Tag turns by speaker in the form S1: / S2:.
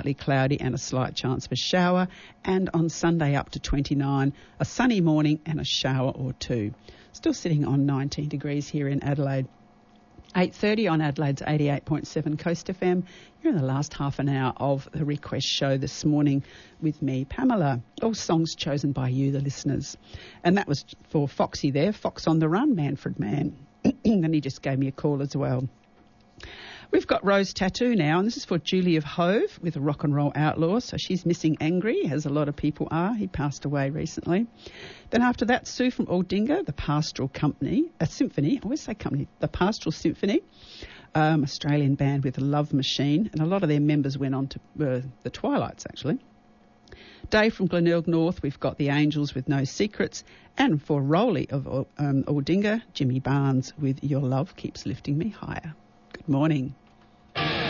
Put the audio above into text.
S1: partly cloudy and a slight chance of a shower. And on Sunday up to 29, a sunny morning and a shower or two. Still sitting on 19 degrees here in Adelaide. 8:30 on Adelaide's 88.7 Coast FM. You're in the last half an hour of the Request Show this morning with me, Pamela. All songs chosen by you, the listeners. And that was for Foxy there, Fox on the Run, Manfred Mann. And he just gave me a call as well. We've got Rose Tattoo now, and this is for Julie of Hove with the Rock and Roll Outlaws. So she's missing Angry, as a lot of people are. He passed away recently. Then after that, Sue from Aldinga, the Pastoral Company, a Symphony. I always say company, the Pastoral Symphony, Australian band with Love Machine, and a lot of their members went on to the Twilights, actually. Dave from Glenelg North, we've got the Angels with No Secrets, and for Rowley of Aldinga, Jimmy Barnes with Your Love Keeps Lifting Me Higher. Good morning.